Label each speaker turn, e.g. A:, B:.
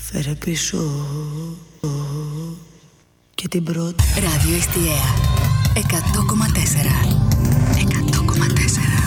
A: Φέρε πίσω και την πρώτη.
B: Ράδιο Εστιαία 100,3.